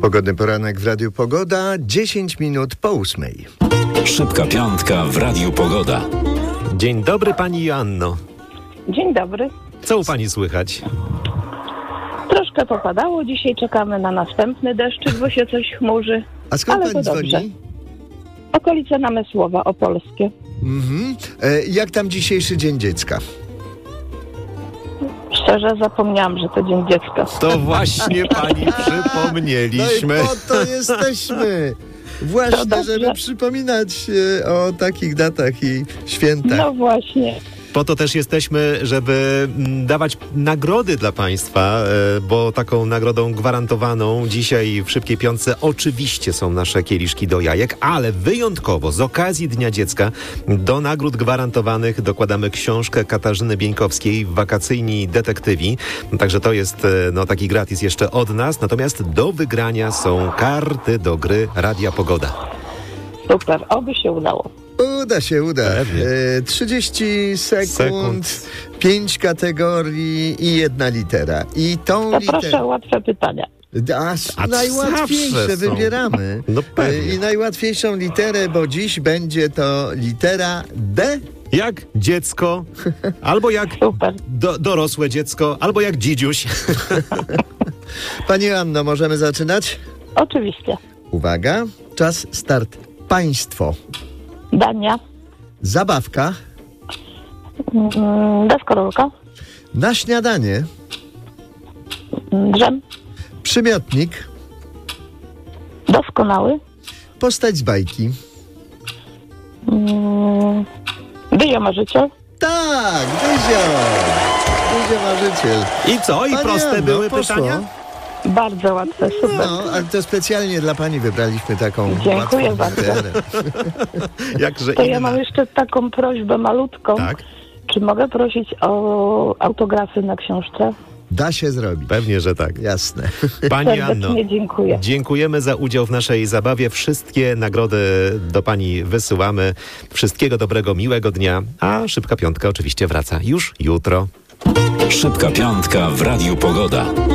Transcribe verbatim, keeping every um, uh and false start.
Pogodny poranek w Radiu Pogoda, dziesięć minut po ósmej. Szybka piątka w Radiu Pogoda. Dzień dobry pani Joanno. Dzień dobry. Co u pani słychać? Troszkę popadało, dzisiaj czekamy na następny deszczyk, bo się coś chmurzy. A skąd Ale pani to dobrze. dzwoni? Okolice Namysłowa Opolskie. Mhm. E, jak tam dzisiejszy Dzień Dziecka? Szczerze zapomniałam, że to Dzień Dziecka. To właśnie pani No przypomnieliśmy. i po to jesteśmy. Właśnie, To dobrze. żeby przypominać e, o takich datach i świętach. No właśnie. Po to też jesteśmy, żeby mm, dawać nagrody dla państwa, e, bo taką nagrodą gwarantowaną dzisiaj w Szybkiej Piątce oczywiście są nasze kieliszki do jajek, ale wyjątkowo z okazji Dnia Dziecka do nagród gwarantowanych dokładamy książkę Katarzyny Bieńkowskiej Wakacyjni detektywi. Także to jest e, no, taki gratis jeszcze od nas, natomiast do wygrania są karty do gry Radia Pogoda. Super, oby się udało. Uda się, uda. Pewnie. E, trzydzieści sekund, Sekund. pięć kategorii i jedna litera. I tą To literę... proszę o łatwe pytania. A, A najłatwiejsze zawsze są. wybieramy. No pewnie. E, I najłatwiejszą literę, bo dziś będzie to litera D. Jak dziecko, albo jak Super. do, dorosłe dziecko, albo jak dzidziuś. Pani Anno, możemy zaczynać? Oczywiście. Uwaga, czas start. Państwo. Dania. Zabawka. Mm, Deskorolka. Na śniadanie. Mm, Drzem. Przymiotnik. Doskonały. Postać z bajki. Mm, Wyjomarzyciel. Tak, Dyzio. Dyzio marzyciel. I co? I Pani proste Anno, były poszło. pytania? Bardzo łatwe, super. No, ale to specjalnie dla pani wybraliśmy taką Dziękuję łatwą bardzo. literę. Jakże To inna. ja mam jeszcze taką prośbę malutką. Tak? Czy mogę prosić o autografy na książce? Da się zrobić. Pewnie, że tak. Jasne. Pani Anno, Serdecznie dziękuję. dziękujemy za udział w naszej zabawie. Wszystkie nagrody do pani wysyłamy. Wszystkiego dobrego, miłego dnia. A Szybka Piątka oczywiście wraca już jutro. Szybka piątka w Radiu Pogoda.